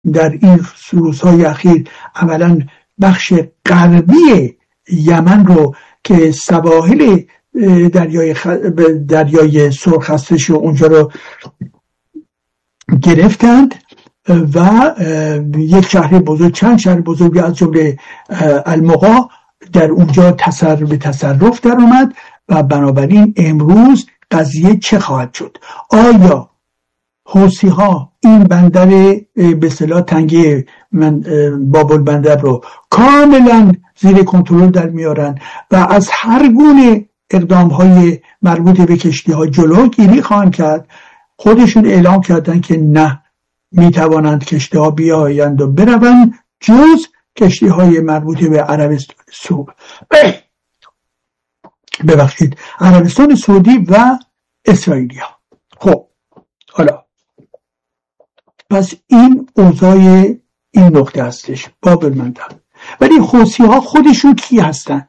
در این روزهای اخیر اولا بخش غربی یمن رو که سواحل دریای سرخ هستش و اونجا رو گرفتند و یک شهر بزرگ، چند شهر بزرگی از جمله المقا در اونجا به تصرف در اومد و بنابراین امروز قضیه چه خواهد شد؟ آیا حوثی ها این بندر به اصطلاح تنگه باب البندر رو کاملا زیر کنترل در میارن و از هر گونه اقدام های مربوط به کشتی ها جلوگیری خواهند کرد؟ خودشون اعلام کردن که نه، میتوانند کشتی ها بیایند و بروند جز کشتی های مربوط به عربستان سعودی و اسرائیلیا. خب حالا پس این اوضاع این نقطه هستش باب المندب. ولی حوثی ها خودشون کی هستن؟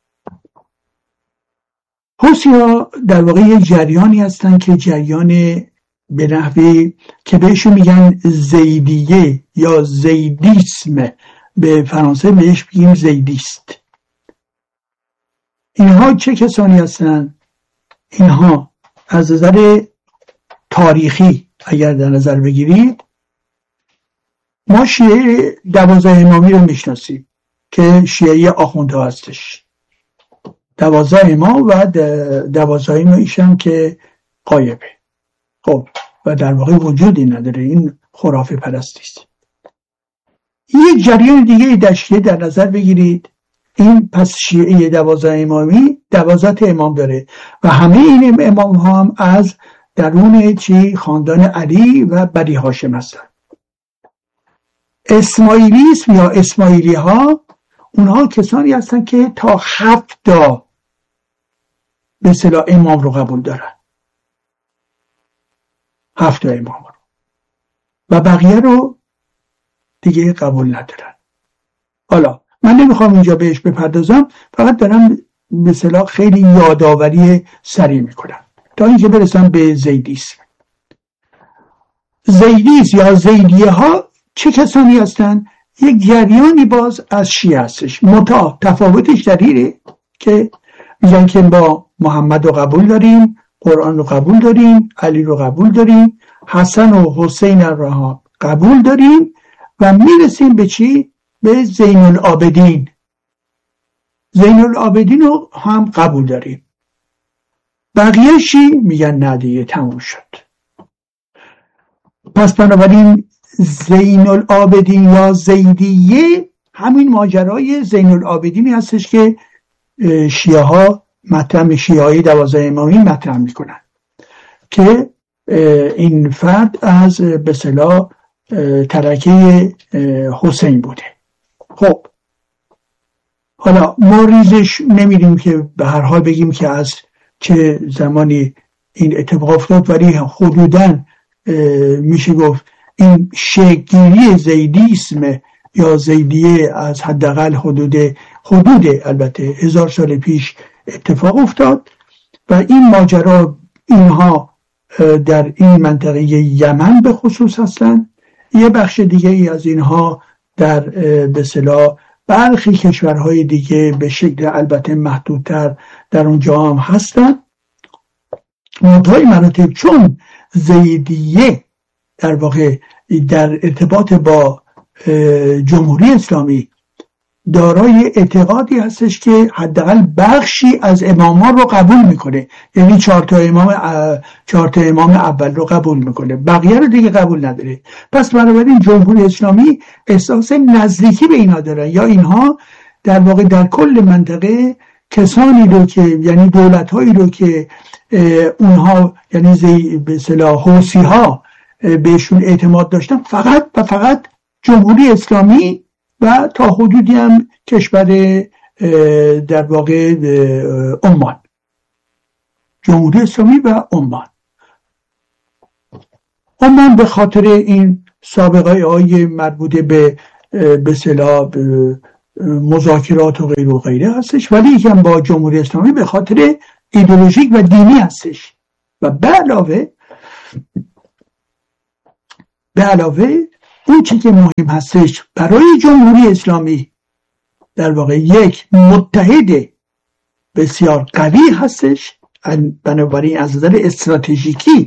حوثی ها در واقع یه جریانی هستن که جریان به نحوی که بهشون میگن زیدیه یا زیدیسم، به فرانسه بهش بگیم زیدیست. اینها چه کسانی هستن؟ اینها از نظر تاریخی اگر در نظر بگیرید، ما شیعه 12 امامی رو میشناسیم که شیعه آخوندها هستش، 12 امام و 12 ایشم که غایبه. خب و در واقع وجودی نداره، این خرافه پرستی است. یک جریان دیگه در شیعه در نظر بگیرید، این پس شیعه 12 امامی 12 امام داره و همه این امام ها هم از درون خاندان علی و بنی هاشم هستن. اسماعیلیسم یا اسماعیلی ها، اونها کسانی هستن که تا 7 به اصطلاح امام رو قبول دارن، 7 امام رو، و بقیه رو دیگه قبول ندارن. حالا من نمیخوام اینجا بهش بپردازم، فقط دارم به اصطلاح خیلی یادآوری سریع میکنم تا اینکه برسم به زیدیسم. زیدیس یا زیدیه ها چه کسانی هستن؟ یک جریانی باز از شیعه هستش، تفاوتش در اینه که میگن که با محمد رو قبول داریم، قرآن رو قبول داریم، علی رو قبول داریم، حسن و حسین رو قبول داریم و میرسیم به چی؟ به زین العابدین. زین العابدین رو هم قبول داریم. بقیه چی؟ میگن نه دیگه تموم شد. پس بنابراین زین العابدین یا زیدیه همین ماجرای زین العابدینی هستش که شیعه ها مطرح، شیعه های 12 امامی مطرح میکنن که این فرد از به اصطلاح ترکه حسین بوده. خب حالا ما ریزش نمیدیم که به هر حال بگیم که از چه زمانی این اتفاق افتاد، ولی حدوداً میشه گفت این شکل‌گیری زیدیسم یا زیدیه از حداقل حدود البته 1000 سال پیش اتفاق افتاد و این ماجرا اینها در این منطقه یمن به خصوص هستند. یه بخش دیگه ای از اینها در به اصطلاح برخی کشورهای دیگه به شکل البته محدودتر در اونجا هم هستن. منتهای مراتب چون زیدیه در واقع در ارتباط با جمهوری اسلامی دارای اعتقادی هستش که حداقل بخشی از اماما رو قبول میکنه، یعنی 4 تا امام اول رو قبول میکنه، بقیه رو دیگه قبول نداره. پس بنابراین جمهوری اسلامی احساس نزدیکی به اینا داره، یا اینها در واقع در کل منطقه کسانی رو که یعنی دولت‌هایی رو که اونها یعنی به اصطلاح حوثی ها بهشون اعتماد داشتن فقط جمهوری اسلامی و تا حدودی هم کشور در واقع عمان، جمهوری اسلامی و عمان به خاطر این سابقه های مربوط به اصطلاح مذاکرات و غیر و غیره هستش، ولی یکم با جمهوری اسلامی به خاطر ایدئولوژیک و دینی هستش. و به علاوه اون چی که مهم هستش برای جمهوری اسلامی در واقع یک متحد بسیار قوی هستش. بنابراین از نظر استراتژیکی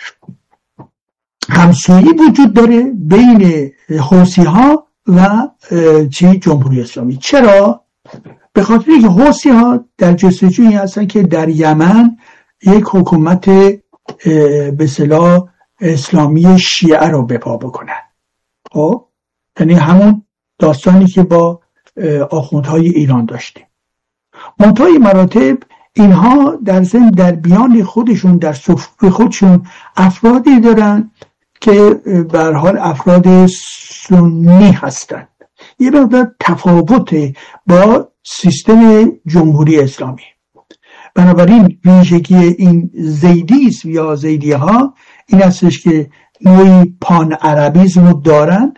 همسویی وجود داره بین حوثی ها و جمهوری اسلامی. چرا؟ به خاطر اینکه حوثی ها در جستجویی هستن که در یمن یک حکومت به اصطلاح اسلامی شیعه رو به پا بکنن. خب یعنی همون داستانی که با آخوندهای ایران داشتیم. منتهای مراتب اینها در ضمن در بیان خودشون در صفوف خودشون افرادی دارن که به هر حال افراد سنی هستند. یه مقدار تفاوت با سیستم جمهوری اسلامی. بنابراین ویژگی این زیدیست یا زیدی ها این هستش که نوعی پان عربیزم رو دارند،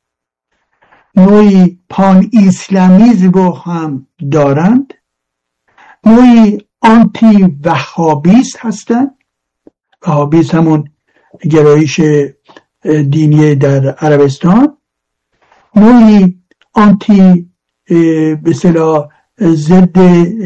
نوعی پان اسلامیزم رو هم دارند، نوعی آنتی وهابیست هستند. وهابیست همون گرایش دینی در عربستان، نوعی آنتی به اصطلاح ضد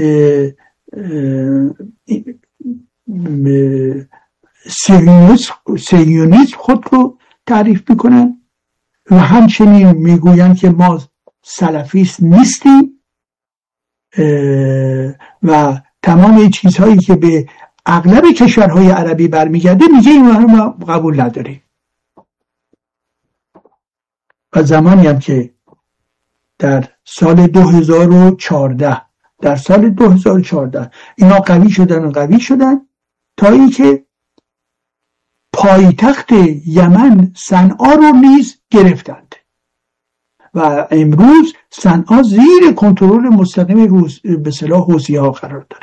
صهیونیسم خود رو تعریف میکنن و همچنین میگویند که ما سلفیست نیستیم و تمام چیزهایی که به اغلب کشورهای عربی برمیگرده میگه این رو ما قبول نداریم. و زمانی هم که در سال 2014 اینا قوی شدن تا اینکه پایتخت یمن صنعا رو نیز گرفتند و امروز صنعا زیر کنترل مستقیم به اصطلاح حوثی‌ها قرار داره.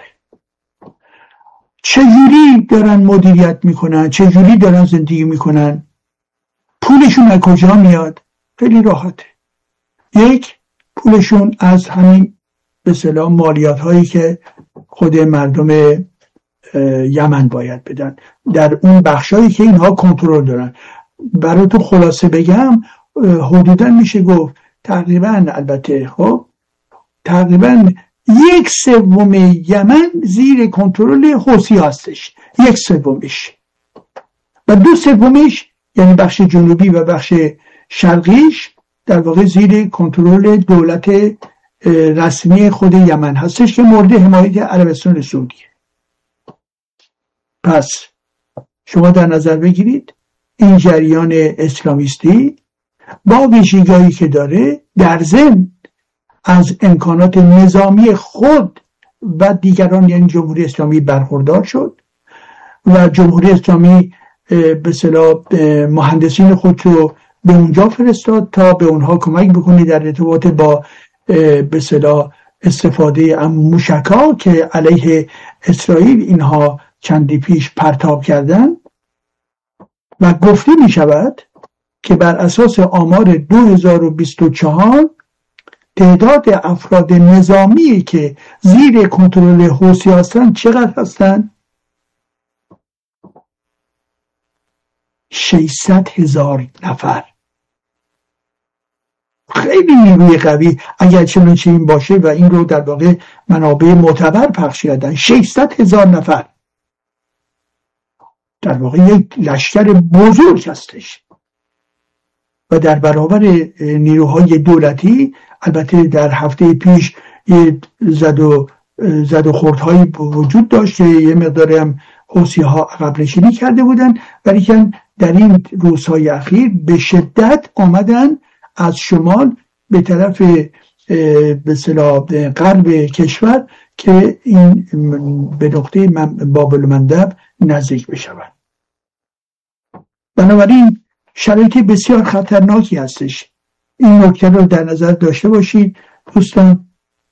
چجوری دارن مدیریت میکنن، چجوری دارن زندگی میکنن، پولشون از کجا میاد؟ خیلی راحته. یک، پولشون از همین به اصطلاح مالیات هایی که خود مردم یمن باید بدن در اون بخشایی که اینها کنترل دارن. برای تو خلاصه بگم حدودا میشه گفت تقریبا 1/3 یمن زیر کنترل حوثی هستش، 1/3 و 2/3 یعنی بخش جنوبی و بخش شرقیش در واقع زیر کنترل دولت رسمی خود یمن هستش که مورد حمایت عربستان سعودیه. پس شما در نظر بگیرید این جریان اسلامیستی با ویژگی‌هایی که داره در ضمن از امکانات نظامی خود و دیگران یعنی جمهوری اسلامی برخوردار شد و جمهوری اسلامی به اصطلاح مهندسین خود رو به اونجا فرستاد تا به اونها کمک بکنه در ارتباط با به اصطلاح استفاده از موشک‌ها که علیه اسرائیل اینها چندی پیش پرتاب کردن. و گفته می شود که بر اساس آمار 2024 تعداد افراد نظامی که زیر کنترل حوثی هستند چقدر هستند؟ 600,000 نفر. خیلی نیروی قوی اگر چنانچه این باشه و این رو در واقع منابع معتبر پخش کردن. 600,000 نفر در واقع یک لشکر بزرگ هستش و در برابر نیروهای دولتی البته در هفته پیش یه زد و خوردهایی وجود داشت که یه مقداری هم حوثی‌ها عقب نشینی کرده بودن، ولی که در این روزهای اخیر به شدت آمدن از شمال به طرف به اصطلاح غرب کشور که این به نقطه باب المندب نزدیک بشوند. بنابراین شرایط بسیار خطرناکی هستش. این نکته رو در نظر داشته باشید دوستان.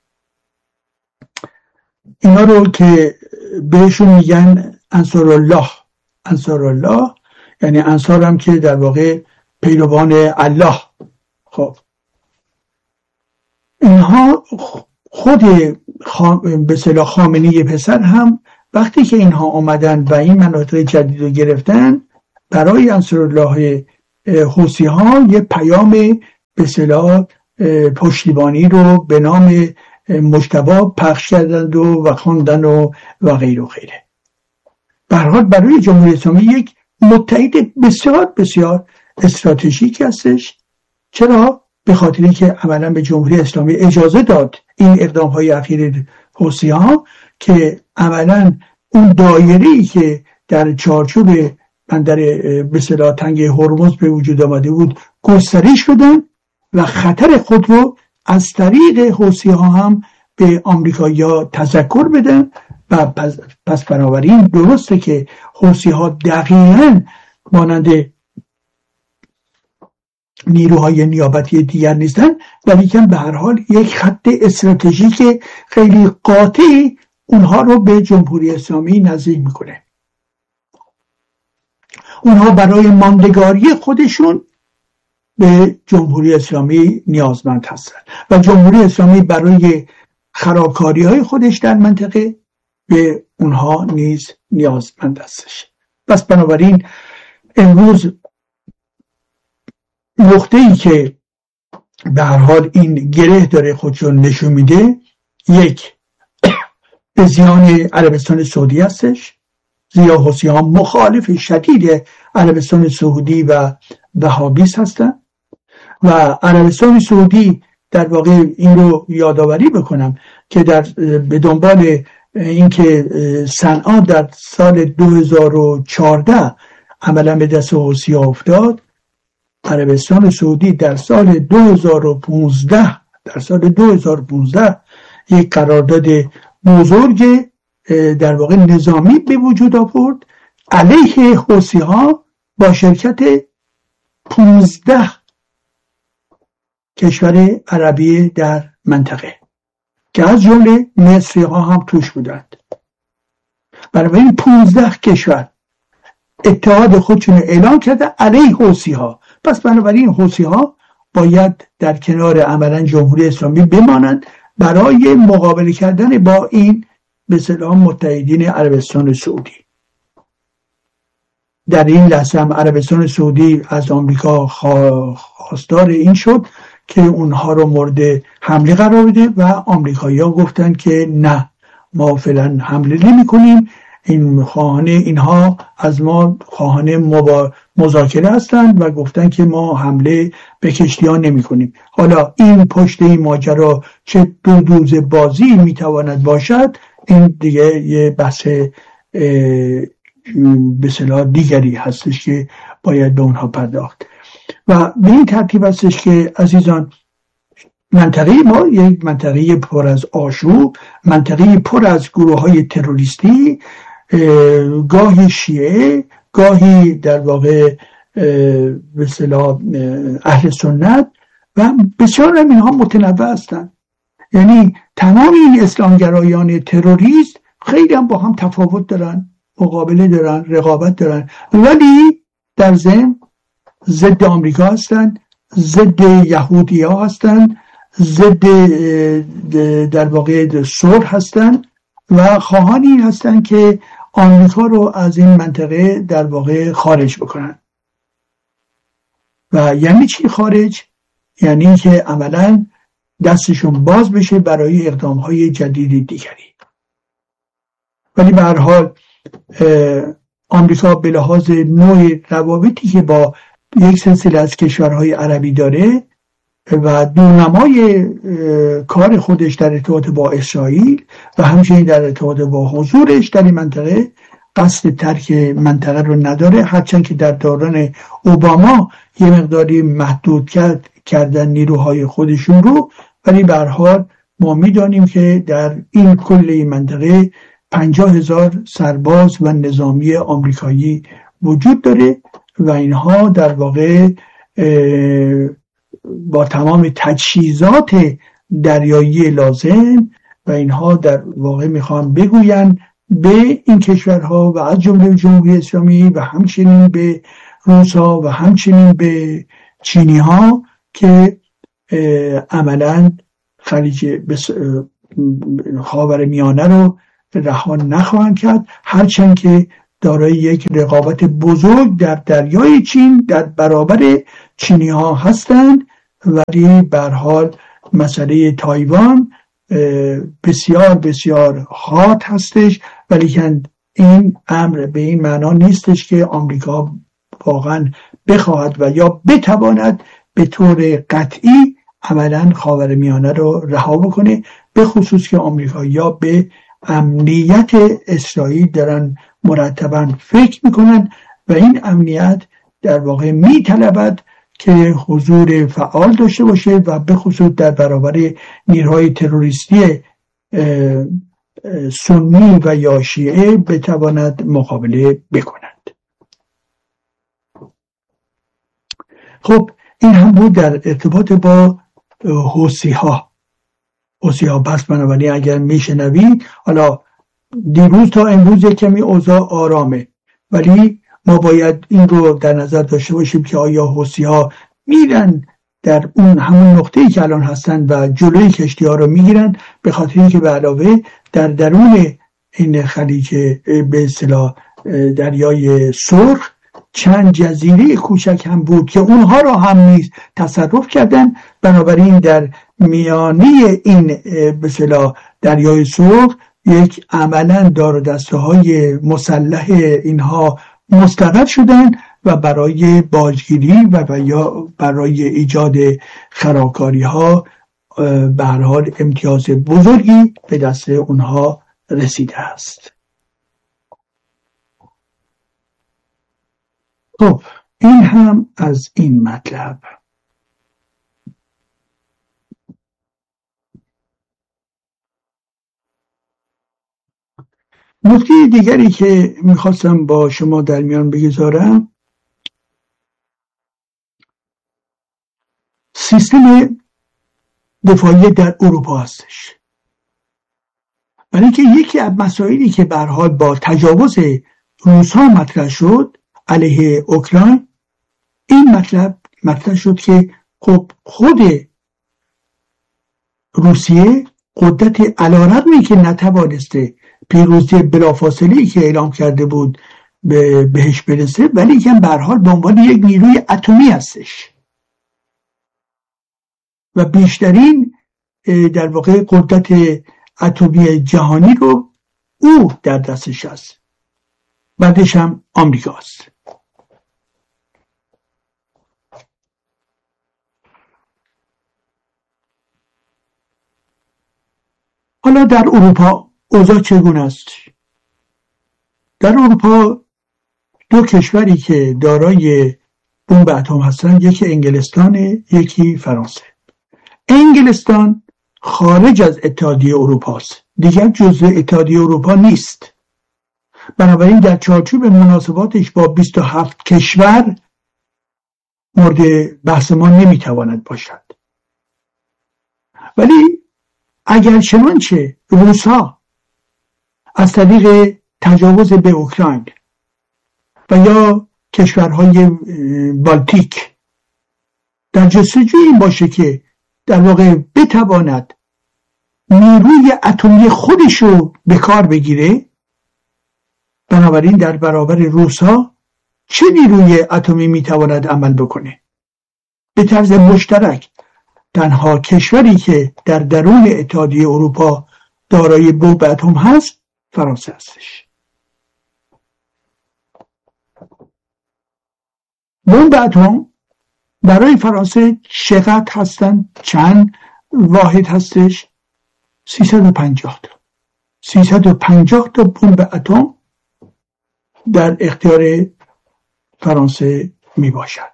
اینا رو که بهشون میگن انصار الله یعنی انصار هم که در واقع پیروان الله. خب اینها خود به اصطلاح خامنه‌ای پسر هم وقتی که اینها آمدن و این مناطق جدید رو گرفتن برای انصار الله حوثی ها یه پیام به اصطلاح پشتیبانی رو به نام مجتبی پخش کردند و خواندن و غیره و غیره. به هر حال برای جمهوری اسلامی یک متحد بسیار بسیار استراتژیک هستش. چرا؟ به خاطری که عملا به جمهوری اسلامی اجازه داد این اقدام های اخیر حوثی ها که عملا اون دایره‌ای که در چارچوب بندر به اصطلاح تنگه هرمز به وجود آمده بود گسترش بدن و خطر خود رو از طریق حوثی ها هم به آمریکایی‌ها تذکر بدن. و پس بنابراین درسته که حوثی ها دقیقاً مانند نیروهای نیابتی دیگر نیستن، ولی که به هر حال یک خط استراتژیک خیلی قاطعی اونها رو به جمهوری اسلامی نزدیک میکنه. اونها برای ماندگاری خودشون به جمهوری اسلامی نیازمند هستن و جمهوری اسلامی برای خرابکاری های خودش در منطقه به اونها نیز نیازمند هستش. پس بنابراین امروز نقطه‌ای که به هر حال این گره داره خودشون نشون میده، یک، به زیان عربستان سعودی هستش، زیرا حوثی ها مخالف شدید عربستان سعودی و وهابیست هستن و عربستان سعودی در واقع این رو یادآوری بکنم که به دنبال اینکه صنعا در سال 2014 عملا به دست حوثی ها افتاد، عربستان سعودی در سال 2015 یک قرارداد بزرگ در واقع نظامی به وجود آورد علیه حوثی ها با شرکت 15 کشور عربی در منطقه که از جمله مصری ها هم توش بودند. برای این 15 کشور اتحاد خودشون اعلام کرده علیه حوثی ها. پس بنابراین حوثی ها باید در کنار عملا جمهوری اسلامی بمانند برای مقابله کردن با این به اصطلاح متحدین عربستان سعودی. در این لحظه هم عربستان سعودی از آمریکا خواستار این شد که اونها رو مورد حمله قرار بده و آمریکایی‌ها گفتن که نه، ما فعلا حمله نمی کنیم، اینها از ما خواهان مذاکره هستند و گفتن که ما حمله به کشتی‌ها نمی کنیم. حالا این پشت این ماجرا چه دو دوز بازی میتواند باشد، این دیگه یه بحث به اصطلاح دیگری هستش که باید به اونها پرداخت. و به این ترتیب هستش که عزیزان منطقه ما یک منطقه پر از آشوب، منطقه پر از گروه های تروریستی، گاهی شیعه، گاهی در واقع به اصطلاح اهل سنت و بسیار هم اینها متنوع هستند. یعنی تمام این اسلامگرایان تروریست خیلی هم با هم تفاوت دارن، مقابله دارن، رقابت دارن، ولی در ضمن ضد آمریکا هستند، ضد یهودی ها هستند، ضد در واقع صلح هستند و خواهان این هستند که آمریکا رو از این منطقه در واقع خارج بکنن. و یعنی چی خارج؟ یعنی که عملا دستشون باز بشه برای اقدامهای جدید دیگری. ولی به هر حال آمریکا به لحاظ نوع روابطی که با یک سلسله از کشورهای عربی داره و دورنمای کار خودش در ارتباط با اسرائیل و همچنین در ارتباط با حضورش در این منطقه قصد ترک منطقه رو نداره، هرچند که در دوران اوباما یه مقداری محدود کردن نیروهای خودشون رو، ولی به هر حال ما میدانیم که در این کل این منطقه 50,000 سرباز و نظامی آمریکایی وجود داره و اینها در واقع با تمام تجهیزات دریایی لازم و اینها در واقع میخوان بگوین به این کشورها و از جمله جمهوری اسلامی و همچنین به روس‌ها و همچنین به چینی‌ها که عملاً خلیج خاورمیانه رو رها نخواهند کرد، هرچند که دارای یک رقابت بزرگ در دریای چین در برابر چینی ها هستند، ولی به هر حال مسئله تایوان بسیار بسیار حاد هستش، ولی این امر به این معنا نیستش که آمریکا واقعا بخواهد و یا بتواند به طور قطعی عملا خاورمیانه رو رها بکنه، به خصوص که آمریکایی‌ها به امنیت اسرائیل دارن مرتبا فکر میکنن و این امنیت در واقع میطلبد که حضور فعال داشته باشه و به خصوص در برابر نیروهای تروریستی سنی و یا شیعه بتواند مقابله بکند. خب این هم بود در ارتباط با حوثی ها. پس بنابراین اگر میشنوید، حالا دیروز تا امروز کمی اوضاع آرامه، ولی ما باید این رو در نظر داشته باشیم که آیا حوثی ها میرن در اون همون نقطه‌ای که الان هستن و جلوی کشتی ها رو میگیرن، به خاطر اینکه به علاوه در درون این خلیج به اصطلاح دریای سرخ چند جزیره کوچک هم بود که اونها را هم نیز تصرف کردن. بنابراین در میانه این به اصطلاح دریای سرخ یک عملا دار و دسته های مسلح اینها مستقر شدن و برای باجگیری و یا برای ایجاد خرابکاری ها به هر حال امتیاز بزرگی به دست اونها رسیده است. خب این هم از این مطلب. نکته دیگری که میخواستم با شما در میان بگذارم، سیستم دفاعی در اروپا هستش. برای اینکه یکی از مسائلی که به هر حال با تجاوز روس‌ها مطرح شد علیه اوکراین، این مطرح شد که خب خود روسیه قدرت علی‌رغمی که نتوانسته پیروزی بلافاصله‌ای که اعلام کرده بود بهش برسه، ولی که به هر حال به عنوان یک نیروی اتمی هستش و بیشترین در واقع قدرت اتمی جهانی رو او در دستش هست، بعدش هم آمریکاست. حالا در اروپا اوضاع چگونه است؟ در اروپا دو کشوری که دارای بمب اتم هستند، یکی انگلستان، یکی فرانسه. انگلستان خارج از اتحادیه اروپا است، دیگر جزء اتحادیه اروپا نیست. بنابراین در چارچوب مناسباتش با 27 کشور مورد بحث ما نمیتواند باشد. ولی اگر چنانچه روس‌ها از طریق تجاوز به اوکراین و یا کشورهای بالتیک در جستجوی این باشه که در واقع بتواند نیروی اتمی خودش رو به کار بگیره، بنابراین در برابر روس‌ها چه نیروی اتمی میتواند عمل بکنه؟ به طرز مشترک تنها کشوری که در درون اتحادیه اروپا دارای بمب اتم هست فرانسه هستش. بمب اتم برای فرانسه چقدر هستن؟ چند واحد هستش؟ 350 تا. 350 تا بمب اتم در اختیار فرانسه می باشد.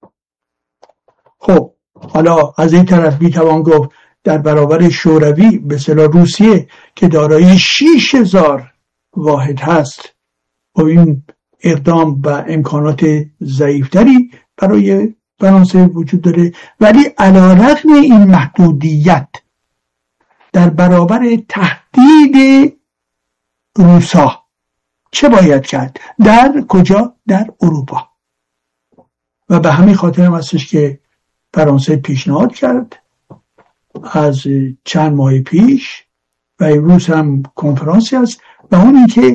خب حالا از این طرف میتوان گفت در برابر شوروی به اصطلاح روسیه که دارای 6000 واحد هست و این اقدام و امکانات ضعیفتری برای فرانسه وجود داره، ولی علی‌رغم این محدودیت در برابر تهدید روس‌ها چه باید کرد؟ در کجا؟ در اروپا. و به همین خاطر هم هستش که فرانسه پیشنهاد کرد از چند ماه پیش و امروز هم کنفرانسی است و اون این که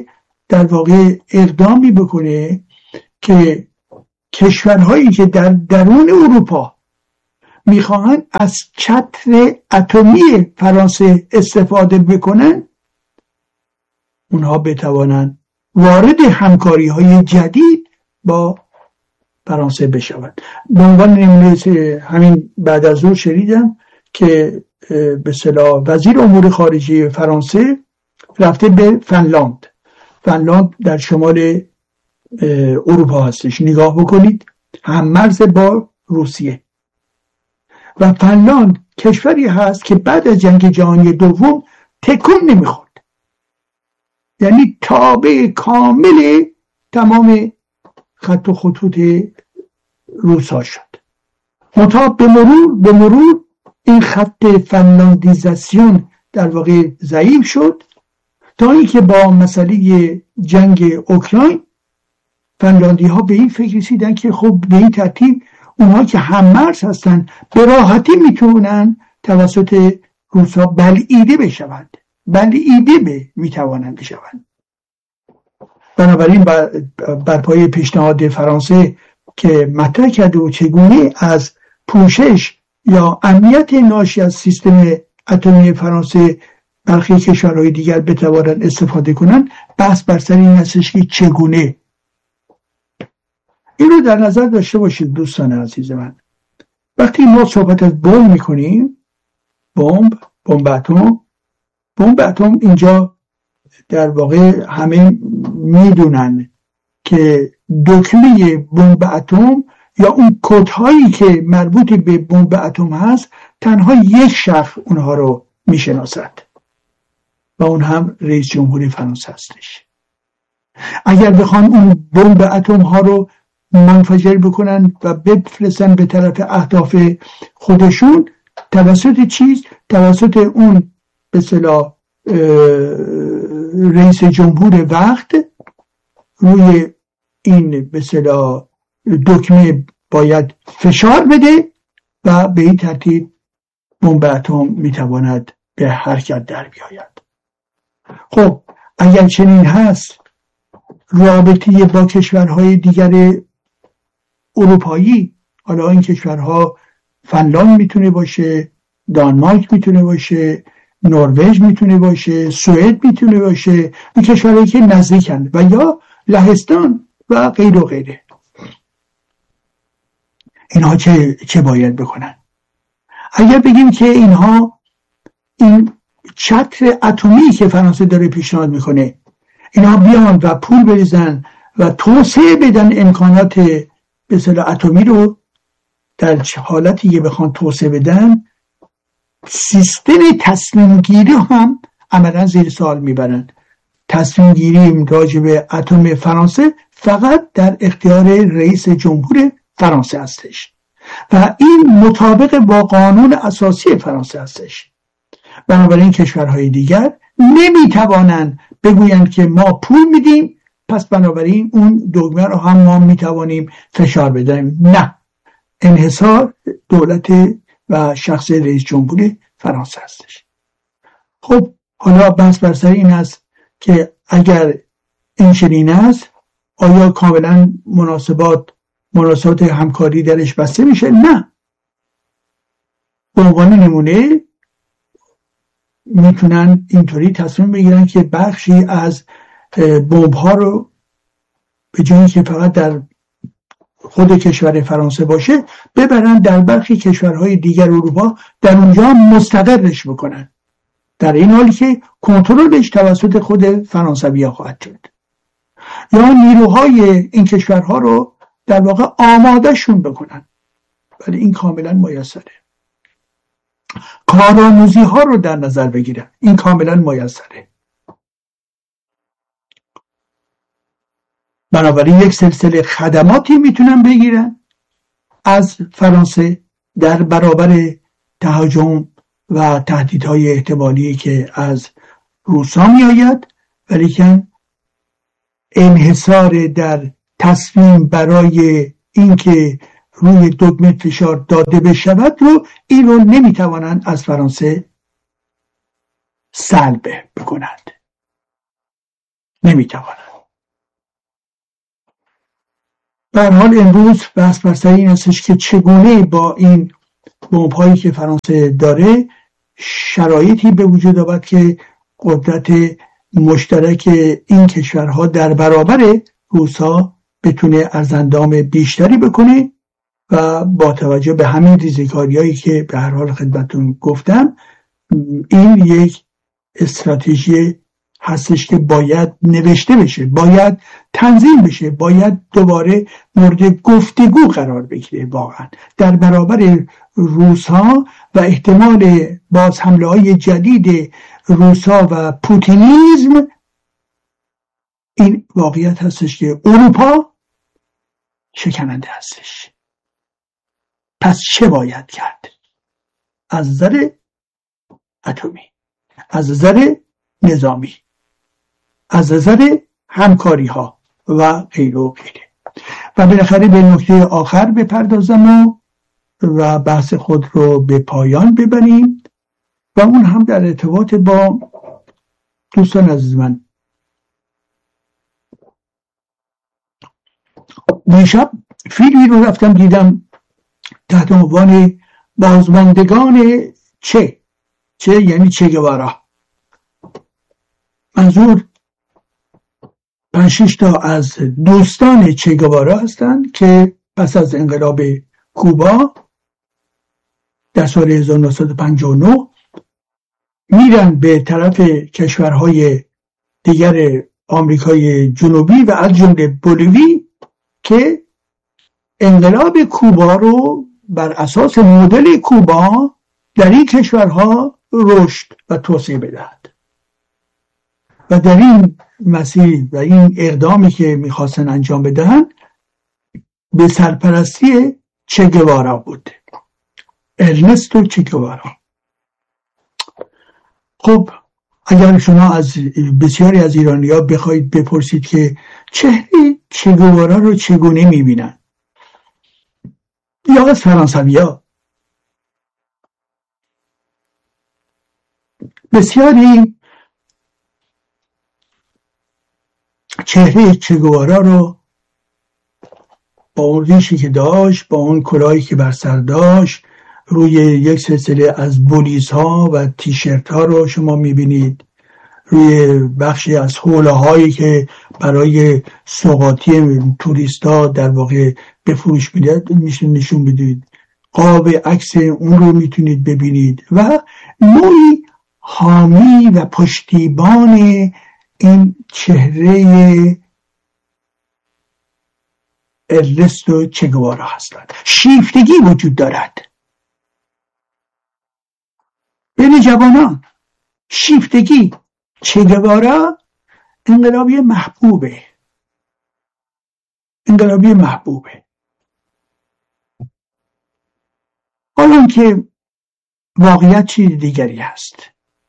در واقع اقدامی بکنه که کشورهایی که در درون اروپا میخواهند از چتر اتمی فرانسه استفاده بکنن، اونها بتوانند وارد همکاری های جدید با فرانسه بشوند. به عنوان نمونه همین بعد از ظهر شنیدم که به اصطلاح وزیر امور خارجه فرانسه رفته به فنلاند. فنلاند در شمال اروپا هستش، نگاه بکنید، هم مرز با روسیه. و فنلاند کشوری هست که بعد از جنگ جهانی دوم تکون نمیخورد، یعنی تابع کامل تمام خط و خطوط روسا شد. منتها به مرور این خط فنلاندیزاسیون در واقع ضعیف شد، تا اینکه با مسئله جنگ اوکراین فنلاندی ها به این فکر رسیدن که خب به این ترتیب اونها که هممرز هستن به راحتی میتونن توسط روسا بلعیده بشوند، میتوانند بشوند. بنابراین بر پای پیشنهاد فرانسه که مطرح کرده و چگونه از پوشش یا امنیت ناشی از سیستم اتمی فرانسه برخی کشورهای دیگر بتوانند استفاده کنند، بحث بر سر این هستش که چگونه. این رو در نظر داشته باشید دوستان عزیز من. وقتی ما صحبت از بمب میکنیم، بمب اتم، اینجا در واقع همه میدونن که دکمه بمب اتم یا اون کدهایی که مربوط به بمب اتم هست تنها یک شخص اونها رو میشناسد و اون هم رئیس جمهور فرانسه هستش. اگر بخوان اون بمب اتم ها رو منفجر بکنن و بفرستن به طرف اهداف خودشون، توسط اون به اصطلاح رئیس جمهور وقت روی این به اصطلاح دکمه باید فشار بده و به این ترتیب بمب اتم میتواند به حرکت در بیاید. خب اگر چنین هست، رابطه با کشورهای دیگر اروپایی، حالا این کشورها فنلاند میتونه باشه، دانمارک میتونه باشه، نروژ میتونه باشه، سوئد میتونه باشه، این کشورهایی که نزدیکند، و یا لهستان و غیر و غیره. اینها چه باید بکنن؟ اگر بگیم که اینها این چتر اتمی که فرانسه داره پیشنهاد میکنه، اینها بیان و پول بریزن و توسعه بدن امکانات به اصطلاح اتمی رو، در حالتی که بخوان توسعه بدن، سیستم تصمیم گیری هم عملا زیر سوال میبرن. تصمیم گیری راجع به اتم فرانسه فقط در اختیار رئیس جمهور فرانسه هستش و این مطابق با قانون اساسی فرانسه هستش. بنابراین کشورهای دیگر نمیتوانند بگویند که ما پول میدیم پس بنابراین اون دگمه رو هم ما میتوانیم فشار بدیم. نه، انحصار دولت و شخص رئیس جمهور فرانسه هستش. خب حالا بحث بر سر این است که اگر این چنین است، آیا کاملا مناسبات همکاری درش بسته میشه؟ نه. به عنوان نمونه میتونن اینطوری تصمیم بگیرن که بخشی از بمب ها رو به جایی که فقط در خود کشور فرانسه باشه ببرن در برخی کشورهای دیگر اروپا، در اونجا مستقرش بکنن، در این حالی که کنترلش توسط خود فرانسوی‌ها خواهد شد. یا نیروهای این کشورها رو در واقع آماده شون بکنن، ولی این کاملا میسره. کارآموزی ها رو در نظر بگیرن، این کاملا میسره. بنابراین یک سلسله خدماتی میتونن بگیرن از فرانسه در برابر تهاجم و تهدیدهای احتمالی که از روسا می آید، ولیکن انحصار در تصمیم برای اینکه روی دگمه فشار داده بشود رو، این رو نمیتوانند از فرانسه سلب بکنند، نمیتوانند. به هر حال امروز بحث بر سر این هستش که چگونه با این بمب‌هایی که فرانسه داره شرایطی به وجود آورد که قدرت مشترک این کشورها در برابر روس‌ها بتونه ارزاندام بیشتری بکنه و با توجه به همین ریزکاری‌هایی که به هر حال خدمتتون گفتم، این یک استراتژی هستش که باید نوشته بشه، باید تنظیم بشه، باید دوباره مورد گفتگو قرار بگیره واقعا در برابر روس‌ها و احتمال باز حمله‌های جدید روس‌ها و پوتینیزم. این واقعیت هستش که اروپا شکننده هستش. پس چه باید کرد؟ از نظر اتمی، از نظر نظامی، از نظر همکاری ها و غیره و غیره. و بالاخره به نکته آخر بپردازم و بحث خود رو به پایان ببریم و اون هم در ارتباط با دوستان عزیز من. دیشب فیلمی رو رفتم دیدم تحت عنوان بازماندگان چه یعنی چه گوارا. منظور 5-6 تا از دوستان چه گوارا هستند که پس از انقلاب کوبا در سال 1959 میرن به طرف کشورهای دیگر آمریکای جنوبی و از جمله بولیوی که انقلاب کوبا رو بر اساس مدل کوبا در این کشورها رشد و توسعه بدهد. و در این مسیر و این اقدامی که میخواستن انجام بدهن به سرپرستی چه گوارا بود، ارنستو چه گوارا. خب اگر شما از بسیاری از ایرانی‌ها بخواید بپرسید که چهره چه گوارا رو چگونه میبینن، یا از فرانسوی‌ها، بسیاری چهره چه گوارا رو با اون ریشی که داشت، با اون کلاهی که بر سر داشت، روی یک سلسله از بولیز ها و تیشرت ها رو شما میبینید، روی بخشی از حوله هایی که برای سوغاتی توریست ها در واقع به فروش میشون نشون بدید، قاب عکس اون رو میتونید ببینید و نوعی حامی و پشتیبان این چهره ارنستو چه گوارا هستند. شیفتگی وجود دارد بین جوانان، شیفتگی. چه گوارا انقلابی محبوبه، انقلابی محبوبه. حالا که واقعیت چیز دیگری هست.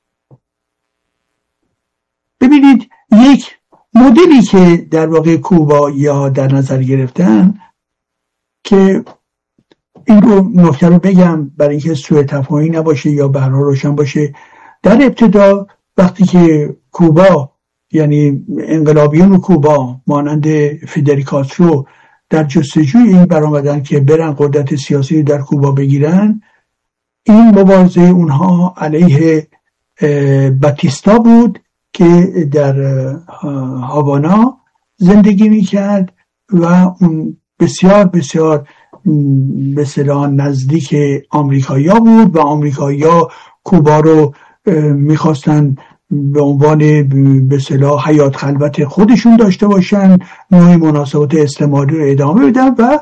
ببینید یک مدلی که در واقع کوبایی ها در نظر گرفتن، که این رو نکته رو بگم برای اینکه سوء تفاهمی نباشه یا به هر حال روشن باشه. در ابتدا وقتی که کوبا، یعنی انقلابیون کوبا مانند فیدل کاسترو در جستجوی این برآمدن که برن قدرت سیاسی در کوبا بگیرن، این مبارزه اونها علیه باتیستا بود که در هاوانا زندگی میکرد و اون بسیار بسیار به اصطلاح نزدیک آمریکایی‌ها بود و آمریکایی‌ها کوبا رو میخواستن به عنوان به اصطلاح حیات خلوت خودشون داشته باشن، نوعی مناسبات استعماری رو ادامه بدن و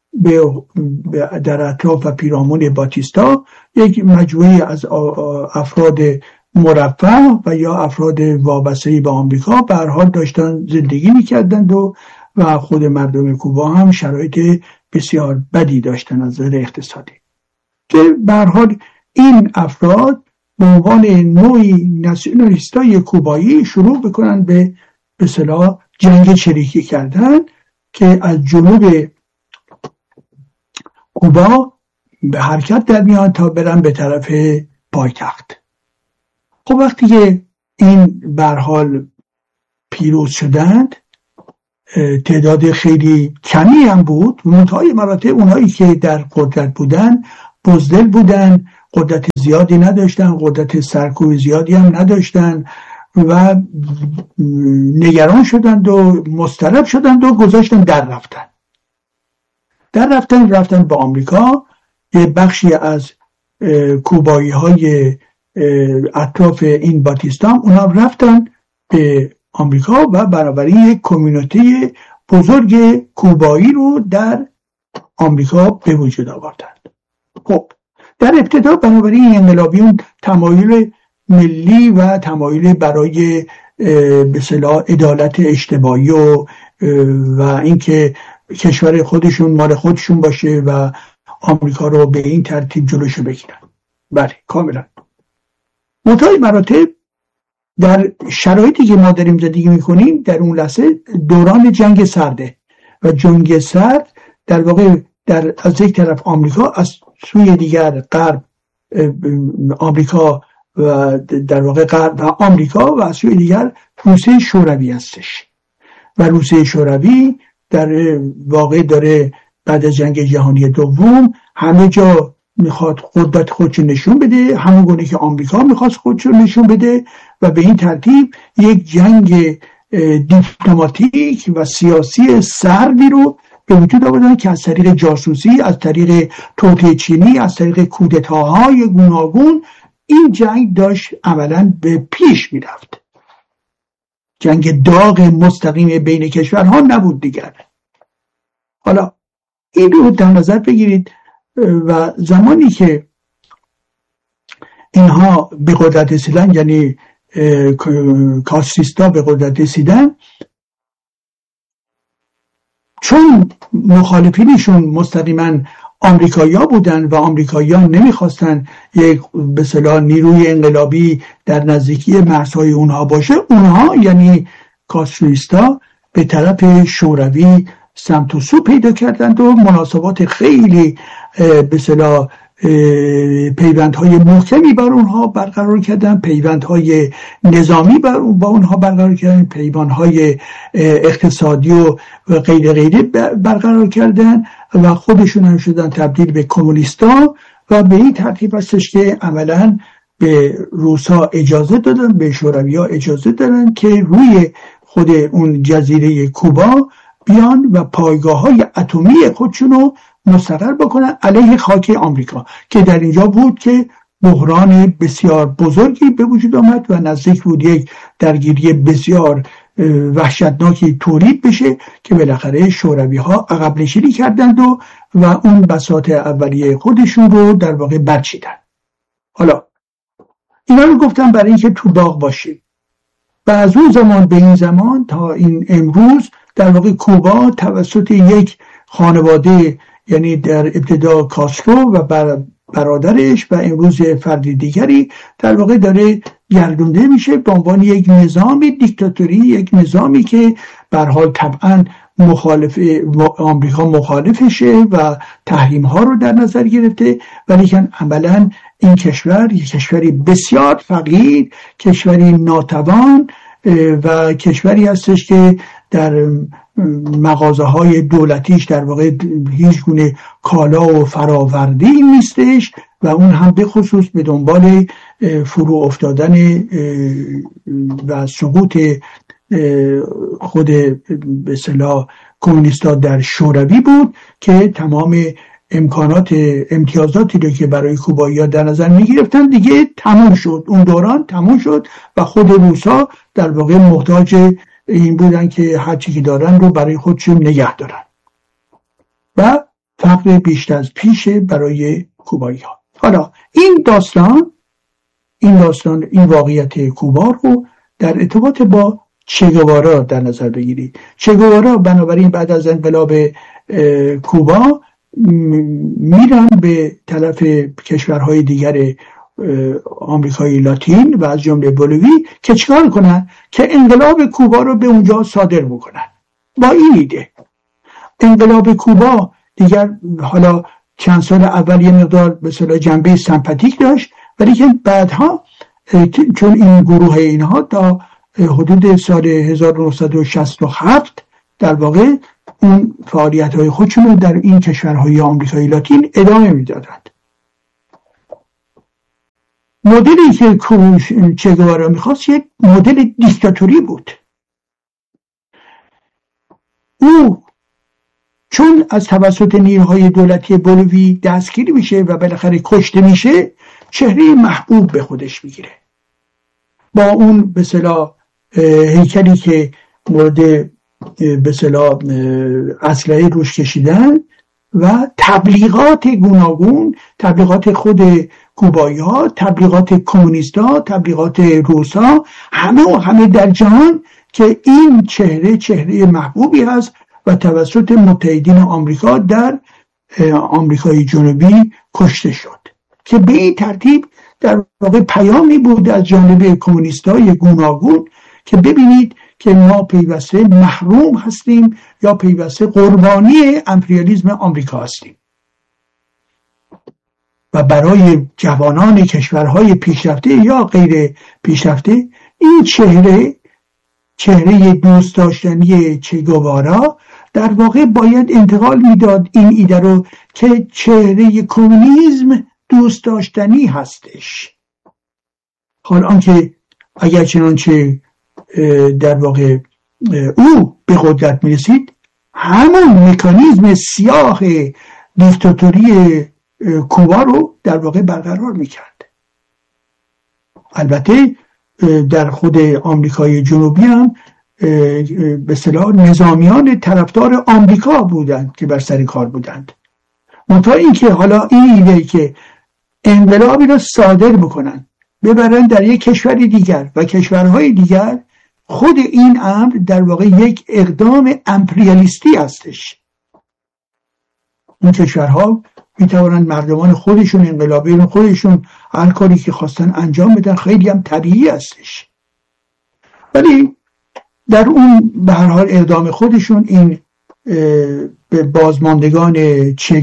در اطراف و پیرامون باتیستا یک مجموعه از افراد مرفه و یا افراد وابسته به آمریکا به هر حال داشتن زندگی میکردند و خود مردم کوبا هم شرایط بسیار بدی داشتن از نظر اقتصادی، که به هر حال این افراد به عنوان نوعی ناسیونالیستای کوبایی شروع بکنن به اصطلاح جنگ چریکی کردن که از جنوب کوبا به حرکت در میان تا برن به طرف پایتخت. خب وقتی که این به هر حال پیروز شدند، تعداد خیلی کمی هم بود. منتهای مراتب اونایی که در قدرت بودن بزدل بودن، قدرت زیادی نداشتن، قدرت سرکوب زیادی هم نداشتن و نگران شدند و مضطرب شدند و گذاشتن رفتن به آمریکا. یه بخشی از کوبایی های اطراف این باتیستان اونا رفتن به آمریکا و بنابراین یک کمیونیته بزرگ کوبایی رو در آمریکا به وجود آوردند. خب در ابتدا بنابراین انقلابیون تمایل ملی و تمایل برای به اصطلاح عدالت اجتماعی و اینکه کشور خودشون مال خودشون باشه و آمریکا رو به این ترتیب جلوشو بگیرن. بله کاملا. منتهای مراتب در شرایطی که ما داریم زندگی میکنیم در اون لحظه دوران جنگ سرده و جنگ سرد در واقع از یک طرف آمریکا، از سوی دیگر غرب آمریکا و در واقع غرب و آمریکا و از سوی دیگر روسیه شوروی هستش و روسیه شوروی در واقع داره بعد از جنگ جهانی دوم همه جا میخواد قدرت خودشو نشون بده، همون گونه که آمریکا میخواست خودشو نشون بده و به این ترتیب یک جنگ دیپلماتیک و سیاسی سردی رو به وجود آوردن که از طریق جاسوسی، از طریق توطئه چینی، از طریق کودتاهای گوناگون این جنگ داشت عملاً به پیش میرفت. جنگ داغ مستقیم بین کشورها نبود دیگر. حالا این رو در نظر بگیرید و زمانی که اینها به قدرت رسیدن، یعنی کاستریستا به قدرت رسیدن، چون مخالفینشون مستقیما آمریکایی‌ها بودن و آمریکایی‌ها نمیخواستن یک به اصطلاح نیروی انقلابی در نزدیکی مرزهای اونها باشه، اونها یعنی کاستریستا به طرف شوروی سمت و سو پیدا کردند و مناسبات خیلی به اصطلاح پیوندهای محکمی بر اونها برقرار کردن، پیوندهای نظامی با اونها برقرار کردن، پیوندهای اقتصادی و غیره برقرار کردن و خودشون هم شدن تبدیل به کمونیستا و به این ترتیب هستش که عملا به روسا اجازه دادن، به شوروی‌ها اجازه دادن که روی خود اون جزیره کوبا بیان و پایگاه‌های اتمی خودشونو مستقر بکنن علیه خاک آمریکا، که در اینجا بود که بحران بسیار بزرگی به وجود آمد و نزدیک بود یک درگیری بسیار وحشتناکی تولید بشه که بالاخره شوروی‌ها عقب نشینی کردند و اون بساط اولیه خودشون رو در واقع برچیدن. حالا اینا رو گفتم برای اینکه تو باغ باشیم و از اون زمان به این زمان تا این امروز در واقع کوبا توسط یک خانواده، یعنی در ابتدا کاسترو و برادرش و امروز فردی دیگری، در واقع داره گردونده میشه به عنوان یک نظام دیکتاتوری، یک نظامی که به هر حال طبعا آمریکا مخالفشه و تحریم ها رو در نظر گرفته، ولی که عملا این کشور یک کشوری بسیار فقیر، کشوری ناتوان و کشوری هستش که در مغازه های دولتیش در واقع هیچ گونه کالا و فراوردی نیستش و اون هم به خصوص به دنبال فرو افتادن و سقوط خود به اصطلاح کمونیستا در شوروی بود که تمام امتیازاتی رو که برای کوبایی‌ها در نظر می‌گرفتن دیگه تموم شد، اون دوران تموم شد و خود روسا در واقع محتاج این بودن که هر چی که دارن رو برای خودشون نگه دارن و فقر بیشتر از پیش برای کوبایی‌ها. حالا این واقعیت کوبا رو در ارتباط با چگوارا در نظر بگیرید. چگوارا بنابراین بعد از انقلاب کوبا میرن به طرف کشورهای دیگر آمریکای لاتین و از جمله بولیوی که چیکار کنن؟ که انقلاب کوبا رو به اونجا صادر بکنن. با این ایده انقلاب کوبا دیگر حالا چند سال اول یه مقدار به اصطلاح جنبه سمپاتیک داشت، ولی که بعدها چون این گروه اینها تا حدود سال 1967 در واقع اون فعالیت‌های خودشون رو در این کشورهای آمریکای لاتین ادامه میدادند. مدلی که چه گوارا میخواست یک مدل دیکتاتوری بود. او چون از توسط نیروهای دولتی بولیوی دستگیر میشه و بالاخره کشته میشه، چهره محبوب به خودش میگیره با اون به اصطلاح هیکلی که مورد به اصطلاح اسلحه روش کشیدن و تبلیغات گوناگون، تبلیغات خود کوبایی‌ها، تبلیغات کمونیست‌ها، تبلیغات روس‌ها، همه در جهان که این چهره محبوبی هست و توسط متحدین آمریکا در آمریکای جنوبی کشته شد، که به این ترتیب در واقع پیامی بود از جانب کمونیست‌های گوناگون که ببینید که ما پیوسته محروم هستیم یا پیوسته قربانی امپریالیسم آمریکا هستیم. و برای جوانان کشورهای پیشرفته یا غیر پیشرفته این چهره دوست داشتنی چه گوارا در واقع باید انتقال میداد این ایده رو که چهره کمونیسم دوست داشتنی هستش. حال آنکه اگر چنانچه در واقع او به قدرت میرسید، همون مکانیزم سیاه دیکتاتوری کوبا رو در واقع برقرار میکرد. البته در خود آمریکای جنوبی هم به اصطلاح نظامیان طرفدار آمریکا بودند که بر سر کار بودند. منتها این که حالا این ایده که انقلابی رو صادر بکنن ببرن در یک کشور دیگر و کشورهای دیگر، خود این امر در واقع یک اقدام امپریالیستی هستش. اون کشورها میتوانند مردمان خودشون، انقلابیون خودشون هر کاری که خواستن انجام بدن، خیلی هم طبیعی هستش. ولی در اون به هر حال اقدام خودشون این به بازماندگان چه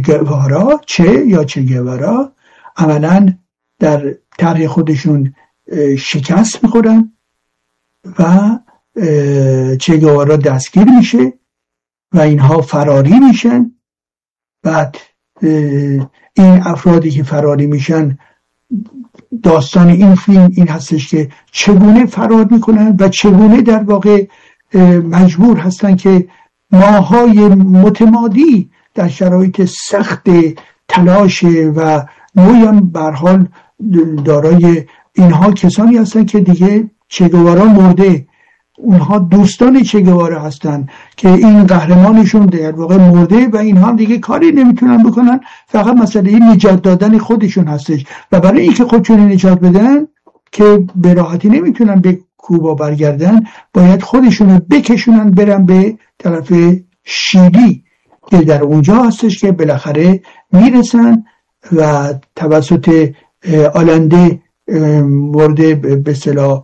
گوارا عملاً در طرح خودشون شکست میخورن و چه گوارا دستگیر میشه و اینها فراری میشن. بعد این افرادی که فراری میشن، داستان این فیلم این هستش که چگونه فرار میکنن و چگونه در واقع مجبور هستن که ماهای متمادی در شرایط سخت تلاش و نوعی هم به هر حال دارای اینها کسانی هستن که دیگه چه گوارا مرده، اونها دوستان چه گوارا هستن که این قهرمانشون در واقع مرده و اینها دیگه کاری نمیتونن بکنن، فقط مسئله نجات دادن خودشون هستش. و برای اینکه خودشون نجات بدن که به راحتی نمیتونن به کوبا برگردن، باید خودشون بکشونن برن به طرف شیلی که در اونجا هستش که بالاخره میرسن و توسط آلنده مورد به اصطلاح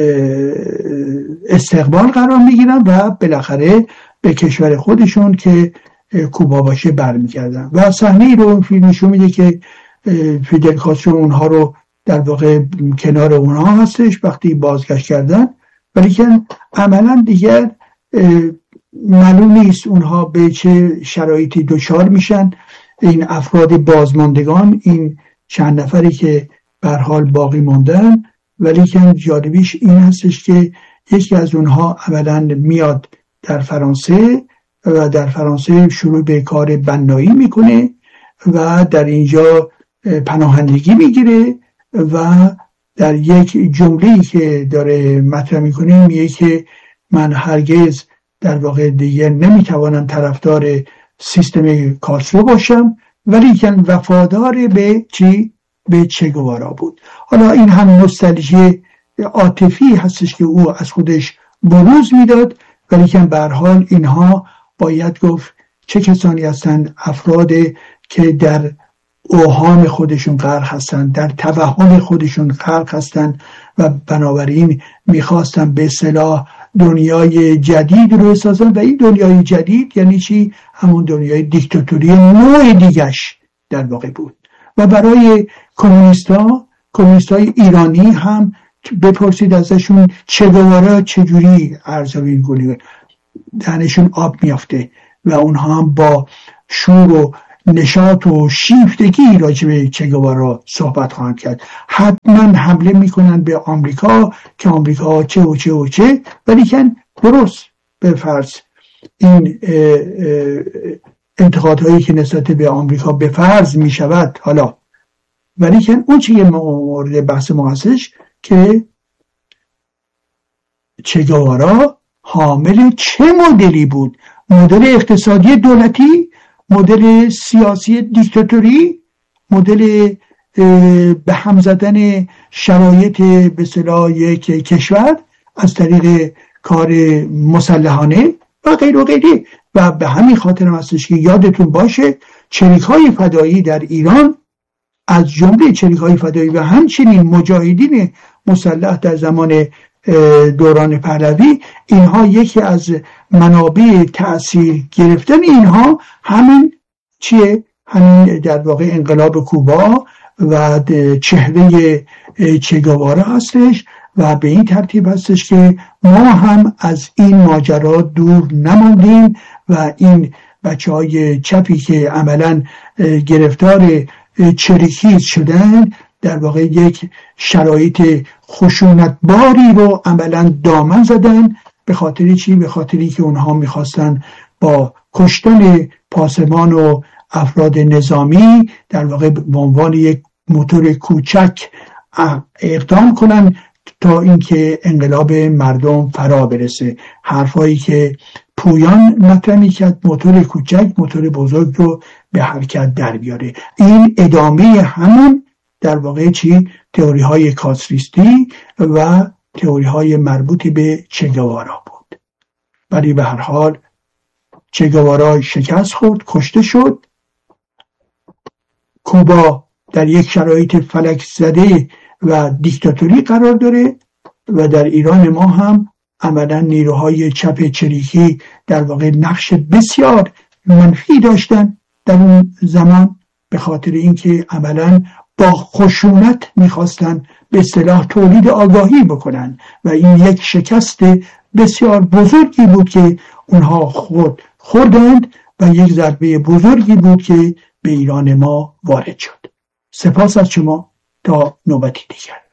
استقبال قرار میگیرن و بالاخره به کشور خودشون که کوبا باشه برمیگردن. و صحنه رو فیلم نشون میده که فیدل کاسترو اونها رو در واقع کنار اونها هستش وقتی بازگشت کردن، ولی که عملا دیگر معلوم نیست اونها به چه شرایطی دچار میشن. این افراد بازماندگان، این چند نفری که به هر حال باقی موندن، ولی که جالبیش این هستش که یکی از اونها اولا میاد در فرانسه و در فرانسه شروع به کار بنایی میکنه و در اینجا پناهندگی میگیره و در یک جمله‌ای که داره مطرح میکنه میگه که من هرگز در واقع دیگه نمیتوانم طرفدار سیستم کاسترو باشم، ولی که وفادار به چه گوارا بود. حالا این هم نوستالژی عاطفی هستش که او از خودش بروز میداد، ولی که به هر حال اینها باید گفت چه کسانی هستند، افراد که در اوهام خودشون غرق هستند، در توهم خودشون غرق هستند و بنابراین میخواستن به اصطلاح دنیای جدید رو بسازن. و این دنیای جدید یعنی چی؟ همون دنیای دیکتاتوری نوع دیگش در واقع بود. و برای کمونیست‌های ایرانی هم بپرسید ازشون چه گوارا چجوری ارزیابی کنید. دهنشون آب میافته و اونها هم با شور و نشاط و شیفتگی راجع به چه گوارا صحبت خواهند کرد. حتما حمله میکنن به آمریکا که آمریکا چه و چه و چه، ولی که درست به فرض این انتقادهایی که نسبت به آمریکا به فرض میشود حالا، ولی که اون چیه مورد بحث ما هستش که چه گوارا حامل چه مدلی بود؟ مدل اقتصادی دولتی، مدل سیاسی دیکتاتوری، مدل به هم زدن شرایط به اصطلاح یک کشور از طریق کار مسلحانه و غیر و غیره. و به همین خاطر هستش که یادتون باشه چریک‌های فدایی در ایران، از جمله چریک‌های فدایی و همچنین مجاهدین مسلح در زمان دوران پهلوی، اینها یکی از منابع تأثیر گرفتن اینها همین چیه؟ همین در واقع انقلاب کوبا و چهره چه گوارا هستش و به این ترتیب هستش که ما هم از این ماجرا دور نماندیم و این بچهای چپی که عملا گرفتار چریکیز شدن در واقع یک شرایط خشونتباری رو عملا دامن زدن. به خاطر چی؟ به خاطری که اونها میخواستن با کشتن پاسبان و افراد نظامی در واقع به عنوان یک موتور کوچک اقدام کنن تا اینکه انقلاب مردم فرا برسه. حرفایی که پویان مطرح می‌کرد، موتور کوچک موتور بزرگ رو به حرکت در بیاره. این ادامه همون در واقع چی؟ تئوری های کاستریستی و تئوری های مربوط به چه گوارا بود. ولی به هر حال چه گوارا شکست خورد، کشته شد. کوبا در یک شرایط فلک زده و دیکتاتوری قرار داره و در ایران ما هم عملا نیروهای چپ چریکی در واقع نقش بسیار منفی داشتن در اون زمان، به خاطر اینکه عملا با خشونت میخواستن به اصطلاح تولید آگاهی بکنن و این یک شکست بسیار بزرگی بود که اونها خوردند و یک ضربه بزرگی بود که به ایران ما وارد شد. سپاس از شما، تا نوبتی دیگر.